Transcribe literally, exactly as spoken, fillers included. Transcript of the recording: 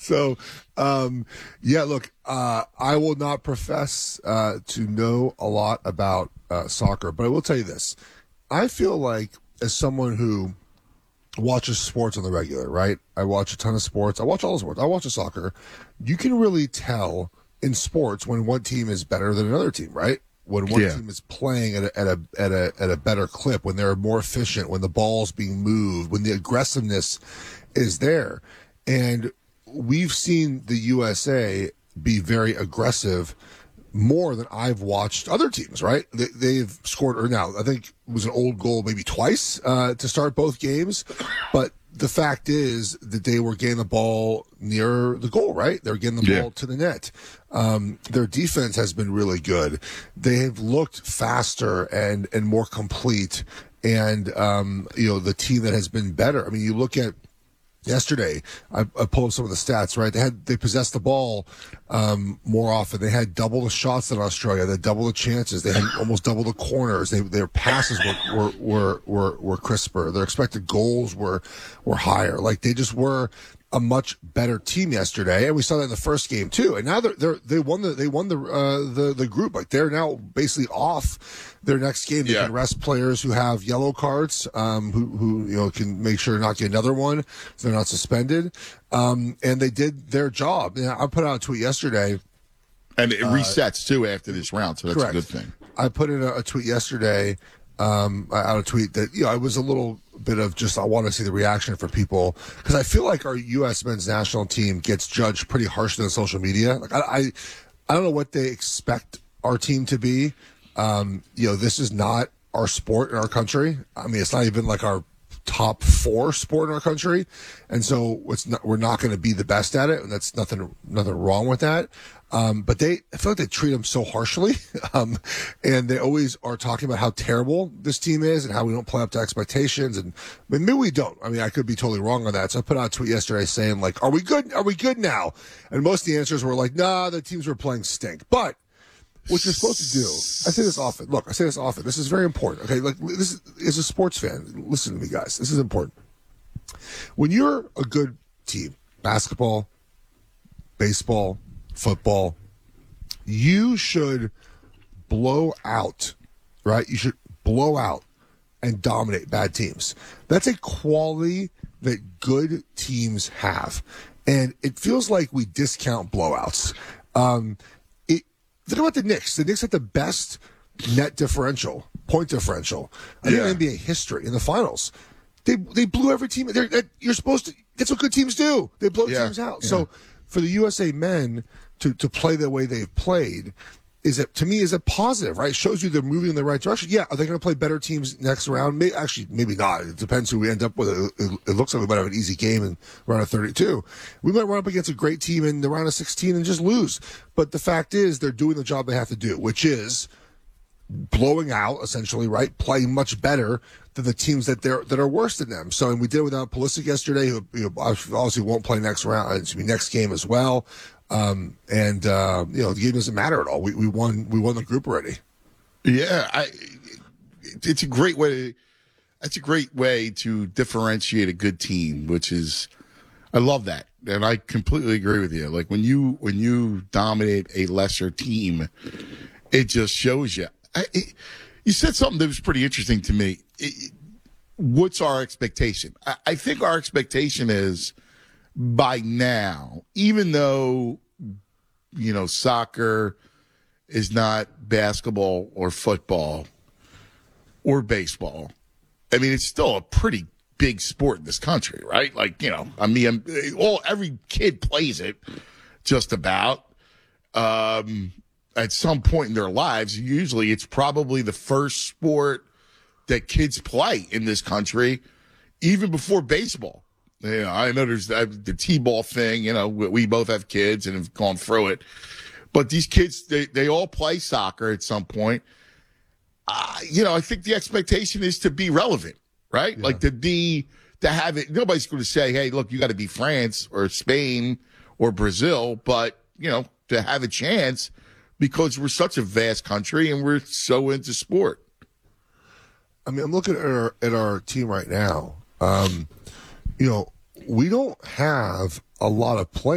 so, um, yeah, look, uh, I will not profess uh, to know a lot about uh, soccer, but I will tell you this. I feel like as someone who watches sports on the regular, right? I watch a ton of sports. I watch all the sports. I watch the soccer. You can really tell in sports when one team is better than another team, right? When one Yeah. team is playing at a, at a at a at a better clip, when they're more efficient, when the ball's being moved, when the aggressiveness is there. And we've seen the U S A be very aggressive more than I've watched other teams, right? They, they've scored, or now, I think it was an old goal maybe twice uh, to start both games. But the fact is that they were getting the ball near the goal, right? They're getting the Yeah. ball to the net. Um, their defense has been really good. They have looked faster and, and more complete. And, um, you know, the team that has been better. I mean, you look at yesterday, I, I pulled up some of the stats, right? They had they possessed the ball um, more often. They had double the shots than Australia. They had double the chances. They had almost double the corners. They, their passes were, were were were were crisper. Their expected goals were were higher. Like they just were a much better team yesterday, and we saw that in the first game too. And now they're, they're they won the they won the uh, the the group. Like they're now basically off their next game. They Yeah. can rest players who have yellow cards, um, who who you know can make sure to not get another one, so they're not suspended. Um, and they did their job. You know, I put out a tweet yesterday. And it resets, too, after this round, so that's Correct. a good thing. I put in a, a tweet yesterday, um, out a tweet that, you know, I was a little bit of just, I want to see the reaction from people, because I feel like our U S men's national team gets judged pretty harshly on social media. Like, I, I, I don't know what they expect our team to be. Um, you know, this is not our sport in our country. I mean, it's not even like our top four sport in our country, and so it's not, we're not going to be the best at it, and that's nothing nothing wrong with that. Um, but they, I feel like they treat them so harshly, um, and they always are talking about how terrible this team is and how we don't play up to expectations. And I mean, maybe we don't. I mean, I could be totally wrong on that. So I put out a tweet yesterday saying, like, "Are we good? Are we good now?" And most of the answers were like, "Nah, the teams we're playing stink." But what you're supposed to do, I say this often. Look, I say this often. This is very important. Okay, like this is, as a sports fan, listen to me, guys. This is important. When you're a good team, basketball, baseball, football, you should blow out, right? You should blow out and dominate bad teams. That's a quality that good teams have, and it feels like we discount blowouts. Um, Think about the Knicks. The Knicks had the best net differential, point differential, I think Yeah. in N B A history in the finals. They they blew every team. They're, that, you're supposed to. That's what good teams do. They blow Yeah. teams out. Yeah. So for the U S A men to to play the way they've played is it to me is a positive, right? It shows you they're moving in the right direction. Yeah, are they going to play better teams next round? May, actually, maybe not. It depends who we end up with. It, it, it looks like we might have an easy game in round of thirty-two. We might run up against a great team in the round of sixteen and just lose. But the fact is, they're doing the job they have to do, which is blowing out, essentially, right? Playing much better than the teams that they're that are worse than them. So, and we did it without Pulisic yesterday, who you know, obviously won't play next round. It's gonna be next game as well. Um, and uh, you know, the game doesn't matter at all. We we won we won the group already. Yeah, I, it's a great way. That's a great way to differentiate a good team, which is, I love that, and I completely agree with you. Like when you when you dominate a lesser team, it just shows you. I, it, you said something that was pretty interesting to me. It, what's our expectation? I, I think our expectation is by now, even though, you know, soccer is not basketball or football or baseball, I mean, it's still a pretty big sport in this country, right? Like, you know, I mean, all every kid plays it just about. Um, at some point in their lives, usually it's probably the first sport that kids play in this country, even before baseball. You know, I know there's the, the T-ball thing. You know, we, we both have kids and have gone through it. But these kids, they, they all play soccer at some point. Uh, you know, I think the expectation is to be relevant, right? Yeah. Like to be, to have it. Nobody's going to say, hey, look, you got to be France or Spain or Brazil. But, you know, to have a chance because we're such a vast country and we're so into sport. I mean, I'm looking at our, at our team right now. Um, you know, we don't have a lot of players.